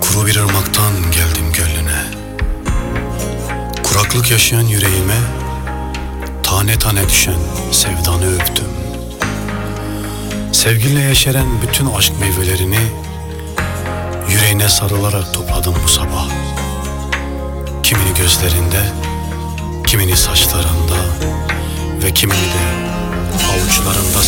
Kuru bir ırmaktan geldim gönlüne. Kuraklık yaşayan yüreğime tane tane düşen sevdanı öptüm. Sevgiyle yeşeren bütün aşk meyvelerini yüreğine sarılarak topladım bu sabah. Kimini gözlerinde, kimini saçlarında ve kimini de avuçlarında